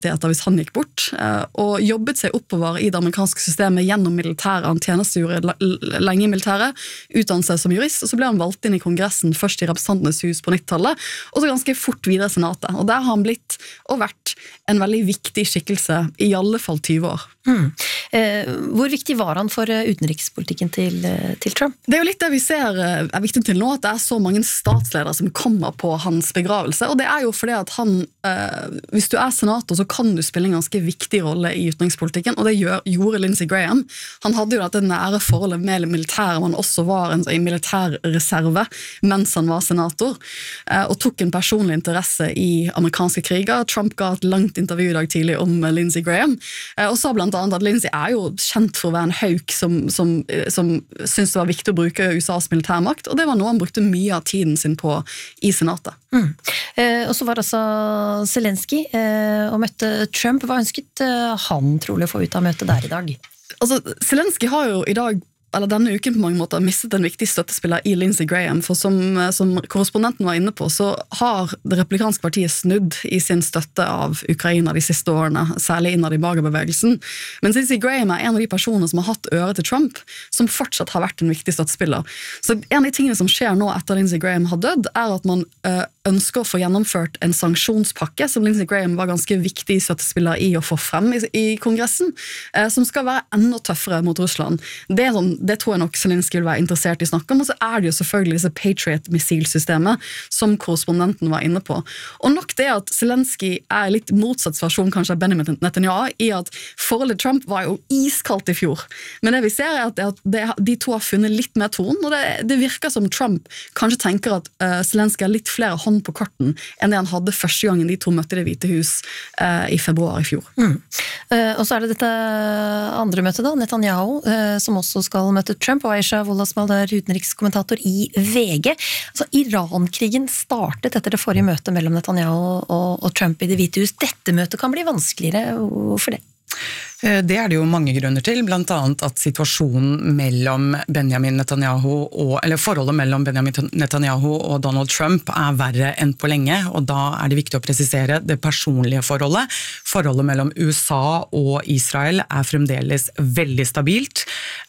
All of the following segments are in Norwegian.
rettigheter hvis han gikk bort, og jobbet seg oppover i det amerikanske systemet gjennom militæret. Han tjenestegjorde lenge i militæret, utdannede seg som jurist, og så ble han valgt inn i Kongressen, først i Representantenes hus på 90-tallet, og så ganske fort videre i Senatet. Og der har han blitt og vært en veldig viktig skikkelse, i alle fall 20 år. Hvor viktig var han for utenrikspolitikken til Trump? Det er jo litt det vi ser er viktig til nå, at det er så mange statsledere som kommer på hans begravelse, og det er jo fordi at han, hvis du er senator, så kan du spille en ganske viktig rolle i utenrikspolitikken, og det gjorde Lindsey Graham. Han hadde jo dette nære forholdet med militæret, men også var i militærreserve mens han var senator, og tok en personlig interesse i amerikanske kriger. Trump ga et langt intervju i dag tidlig om Lindsey Graham, og sa blant annet at Lindsey er jo kjent for å være en hauk som syntes det var viktig å bruke USAs militærmakt, og det var noe han brukte mye av tiden sin på i senatet. Og så var også Zelensky og møtte Trump. Hva ønsket han trolig å få ut av møtet der i dag? Altså, Zelensky har jo i dag eller denne uken på mange måter mistet en viktig støttespiller i Lindsey Graham, for som korrespondenten var inne på, så har det republikanske partiet snudd i sin støtte av Ukraina de siste årene, særlig innad i Bagerbevegelsen. Men Lindsey Graham er en av de personene som har hatt øre til Trump, som fortsatt har vært en viktig støttespiller. Så en av de tingene som skjer nå etter Lindsey Graham har dødd, er at man ønsker å få gjennomført en sanksjonspakke, som Lindsey Graham var ganske viktig støttespiller i å få frem i Kongressen, som skal være enda tøffere mot Russland. Det tror jeg nok Zelensky vil være interessert i å snakke om, og så er det jo selvfølgelig disse Patriot-missilsystemet som korrespondenten var inne på. Og nok det at Zelensky er litt motsatt versjon kanskje av Benjamin Netanyahu, i at forholdet til Trump var jo iskaldt i fjor. Men det vi ser er at de to har funnet litt mer ton, og det virker som Trump kanskje tenker at Zelensky har litt flere hånd på korten enn det han hadde første gangen de to møtte Det hvite hus i februar i fjor. Og så er det dette andre møtet da, Netanyahu, som også skal møte Trump, og Aisha Wolasmal, utenrikskommentator i VG. Altså, Iran-krigen startet etter det forrige møtet mellom Netanyahu og Trump i Det hvite hus. Dette møtet kan bli vanskeligere. Hvorfor det? Det er det jo mange grunner til, blant annet at situasjonen mellom Benjamin Netanyahu eller forholdet mellom Benjamin Netanyahu og Donald Trump er verre enn på lenge, og da er det viktig å presisere det personlige forholdet. Forholdet mellom USA og Israel er fremdeles veldig stabilt.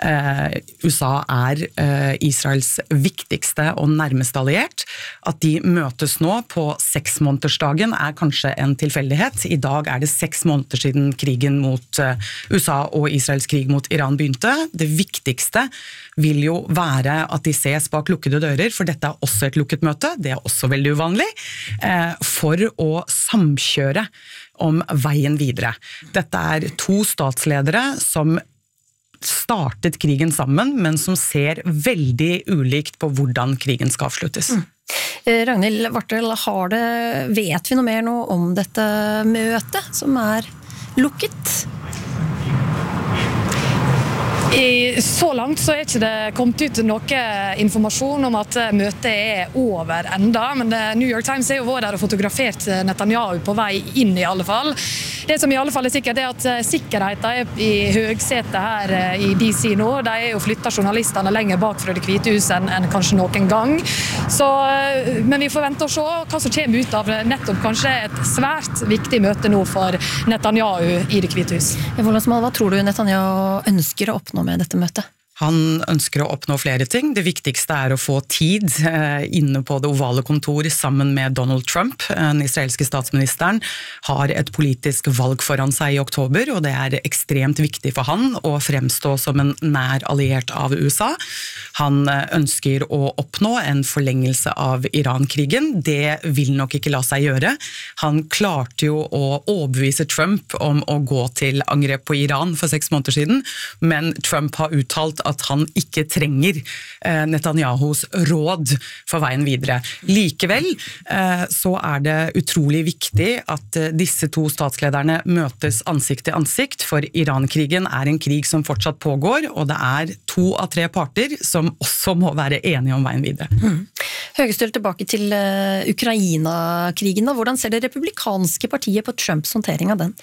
USA er Israels viktigste og nærmeste alliert. At de møtes nå på 6-månedersdagen er kanskje en tilfeldighet. I dag er det 6 måneder siden krigen mot USA og Israels krig mot Iran begynte. Det viktigste vil jo være at de ses bak lukkede dører, for dette er også et lukket møte, det er også veldig uvanlig, for å samkjøre om veien videre. Dette er 2 statsledere som startet krigen sammen, men som ser veldig ulikt på hvordan krigen skal avsluttes. Ragnhild Vartel, vet vi noe mer nå om dette møtet som er lukket? Så langt så er ikke det kommet ut noe informasjon om at møtet er over enda, men New York Times er jo vært der og fotografert Netanyahu på vei inn i alle fall. Det som i alle fall er sikkert er at sikkerheten er i høgsete her i DC nå. De er jo flyttet journalistene lenger bak fra Det hvite hus enn kanskje noen gang. Så, men vi får vente og se hva som kommer ut av nettopp kanskje et svært viktig møte nå for Netanyahu i Det hvite hus. Hva tror du Netanyahu ønsker å oppnå med dette møtet? Han ønsker å oppnå flere ting. Det viktigste er å få tid inne på det ovale kontor sammen med Donald Trump. Den israelske statsministeren har et politisk valg foran seg i oktober, og det er ekstremt viktig for han å fremstå som en nær alliert av USA. Han ønsker å oppnå en forlengelse av Iran-krigen. Det vil nok ikke la seg gjøre. Han klarte jo å overbevise Trump om å gå til angrep på Iran for 6 måneder siden, men Trump har uttalt at han ikke trenger Netanyahus råd for veien videre. Likevel så er det utrolig viktig at disse 2 statslederne møtes ansikt til ansikt, for Iran-krigen er en krig som fortsatt pågår, og det er 2 av 3 parter som også må være enige om veien videre. Høgestøl, tilbake til Ukraina-krigen. Hvordan ser det republikanske partiet på Trumps håndtering av den?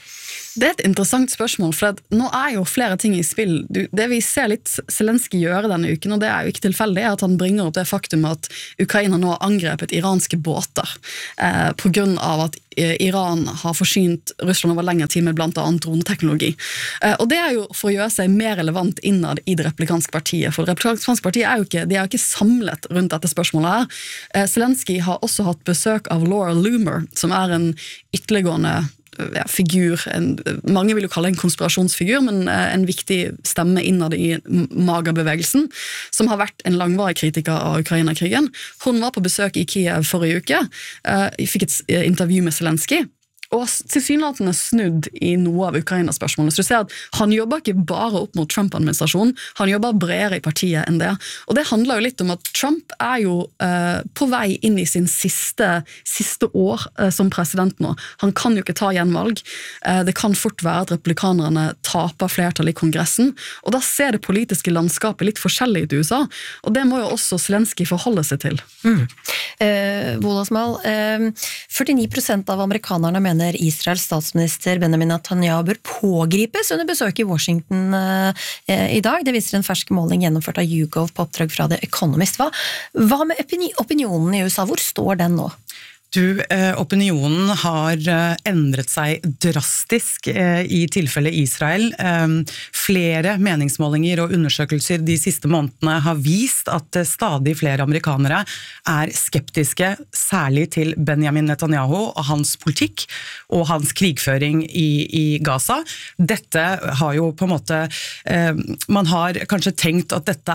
Det et interessant spørsmål, for nå jo flere ting i spill. Det vi ser litt Zelensky gjøre denne uken, og det jo ikke tilfeldig, at han bringer opp det faktum at Ukraina nå har angrepet iranske båter på grunn av at Iran har forsynt Russland over lengre tid med blant annet droneteknologi. Og det jo for å gjøre seg mer relevant innad i det republikanske partiet, for det republikanske partiet de jo ikke samlet rundt dette spørsmålet her. Zelensky har også hatt besøk av Laura Loomer, som en ytterliggående figur, mange vil jo kalle en konspirasjonsfigur, men en viktig stemme innad i MAGA-bevegelsen, som har vært en langvarig kritiker av Ukraina-krigen. Hun var på besøk i Kiev forrige uke, fikk et intervju med Zelensky, og tilsynelatende snudd i noe av Ukraina-spørsmålene. Så du ser at han jobber ikke bare opp mot Trump-administrasjonen, han jobber bredere i partiet enn det. Og det handler jo litt om at Trump jo på vei inn i sin siste år som president nå. Han kan jo ikke ta gjenvalg. Det kan fort være at republikanerne taper flertall i kongressen, og da ser det politiske landskapet litt forskjellig ut i USA, og det må jo også Zelensky forholde seg til. Wolasmal, 49% av amerikanerne mener Israels statsminister Benjamin Netanyahu bør pågripes under besøk i Washington i dag. Det viser en fersk måling gjennomført av YouGov på oppdrag fra The Economist. Hva med opinionen i USA? Hvor står den nå? Opinionen har endret seg drastisk i tilfelle Israel. Flere meningsmålinger og undersøkelser de siste månedene har vist at stadig flere amerikanere skeptiske, særlig til Benjamin Netanyahu og hans politikk og hans krigføring i Gaza. Dette har jo på en måte, man har kanskje tenkt at dette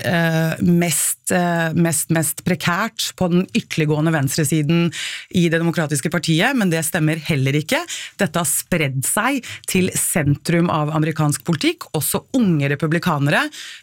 mest prekært på den ytterliggående venstresiden i det demokratiske partiet, men det stemmer heller ikke. Dette har spredd seg til sentrum av amerikansk politikk. Også unge republikanere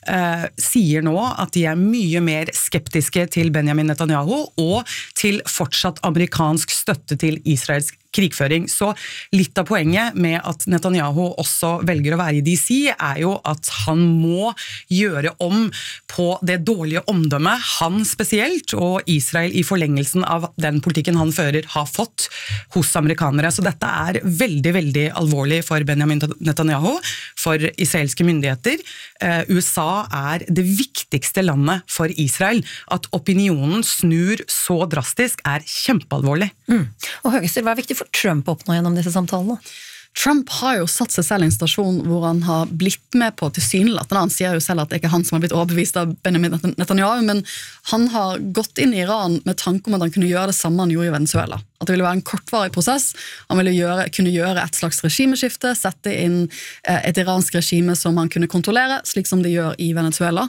sier nå at de mye mer skeptiske til Benjamin Netanyahu og til fortsatt amerikansk støtte til Israels krigføring. Så litt av poenget med at Netanyahu også velger å være i DC jo at han må gjøre om på det dårlige omdømmet han spesielt, og Israel i forlengelsen av den politikken han fører har fått hos amerikanere. Så dette veldig, veldig alvorlig for Benjamin Netanyahu, for israelske myndigheter. USA det viktigste landet for Israel. At opinionen snur så drastisk kjempealvorlig. Og Høgester, hva viktig for Trump å oppnå gjennom disse samtalene? Trump har jo satt seg selv i en stasjon hvor han har blitt med på tilsynelatende. Han sier jo selv at det ikke han som har blitt overbevist av Benjamin Netanyahu, men han har gått inn i Iran med tanke om at han kunne gjøre det samme han gjorde i Venezuela. At det ville være en kortvarig prosess. Han ville kunne gjøre et slags regimeskifte, sette inn et iransk regime som han kunne kontrollere, slik som de gjør i Venezuela.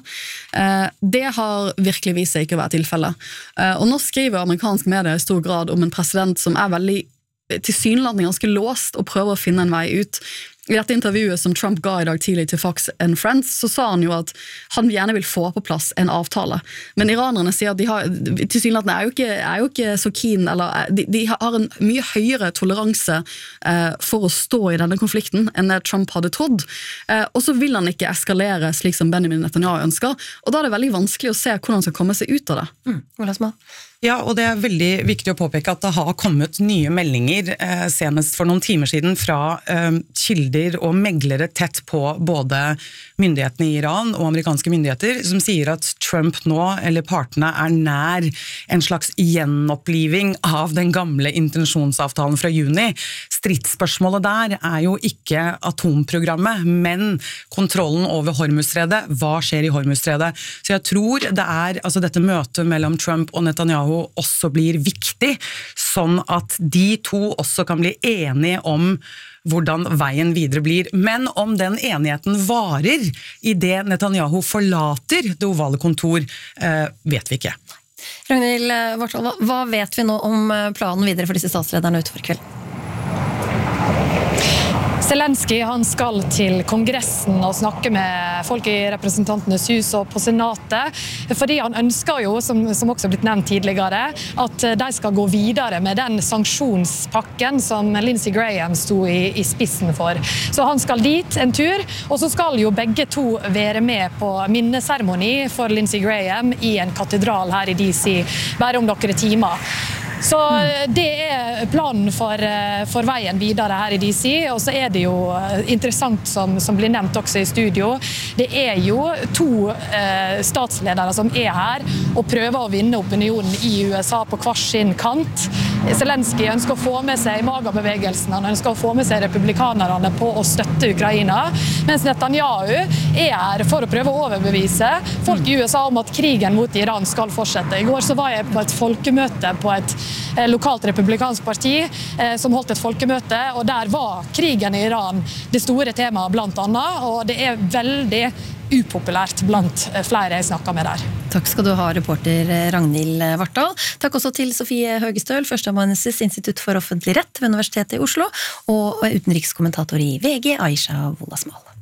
Det har virkelig vist seg ikke å være tilfellet. Og nå skriver amerikansk media i stor grad om en president som veldig tilsynelatende ganske låst og prøver å finne en vei ut. I dette intervjuet som Trump ga i dag tidlig til Fox and Friends, så sa han jo at han gjerne vil få på plass en avtale. Men iranerne sier at tilsynelatende jo ikke så keen, eller de har en mye høyere toleranse for å stå i denne konflikten enn det Trump hadde trodd. Og så vil han ikke eskalere slik som Benjamin Netanyahu ønsker, og da det veldig vanskelig å se hvordan han skal komme seg ut av det. Ja, og det veldig viktig å påpeke at det har kommet nye meldinger senest for noen timer siden fra kilder og meglere tett på både myndighetene i Iran og amerikanske myndigheter, som sier at Trump nå, eller partene, nær en slags gjenoppliving av den gamle intensjonsavtalen fra juni. Stridsspørsmålet der jo ikke atomprogrammet, men kontrollen over Hormuzstredet. Hva skjer i Hormuzstredet? Så jeg tror det altså dette møtet mellom Trump og Netanyahu også blir viktig, sånn at de to også kan bli enige om hvordan veien videre blir. Men om den enigheten varer i det Netanyahu forlater det ovale kontor, vet vi ikke. Ragnhild Vartdal, hva vet vi nå om planen videre for disse statslederne utover kvelden? Zelensky han skal til kongressen og snakke med folk i representantenes hus og på senatet, fordi han ønsker jo, som også blitt nevnt tidligere, at de skal gå videre med den sanksjonspakken som Lindsey Graham sto i spissen for. Så han skal dit en tur, og så skal jo begge to være med på minneseremoni for Lindsey Graham i en katedral her i DC, bare om noen timer. Så det planen for veien videre her i DC, og så det jo interessant som blir nevnt også i studio, det jo 2 statsledere som her og prøver å vinne opinionen i USA på hver sin kant. Zelensky ønsker å få med seg MAGA-bevegelsen, han ønsker å få med seg republikanerne på å støtte Ukraina, mens Netanyahu her for å prøve å overbevise folk i USA om at krigen mot Iran skal fortsette. I går så var jeg på et folkemøte på et lokalt republikansk parti som holdt et folkemøte, og der var krigen i Iran det store temaet blant annet, og det veldig upopulært blant flere jeg snakket med der. Takk skal du ha, reporter Ragnhild Vartdal. Takk også til Sofie Høgestøl, førsteamanuensis Institutt for offentlig rett ved Universitetet i Oslo, og utenrikskommentator i VG, Aisha Wolasmal.